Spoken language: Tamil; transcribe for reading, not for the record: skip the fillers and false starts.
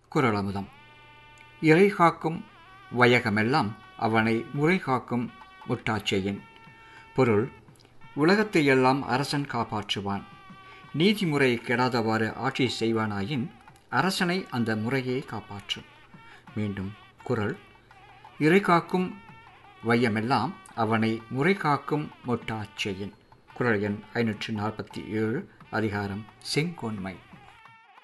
குறளமுதம். இறை காக்கும் வையகமெல்லாம் அவனை முறை காக்கும் முட்டாட்சையின். பொருள்: உலகத்தையெல்லாம் அரசன் காப்பாற்றுவான். நீதிமுறை கெடாதவாறு ஆட்சி செய்வானாயின் அரசனை அந்த முறையே காப்பாற்றும். மீண்டும் குறள்: இறை காக்கும் வையமெல்லாம் அவனை முறை காக்கும் முட்டாட்சையின். குறள் எண் 547, அதிகாரம் செங்கோன்மை.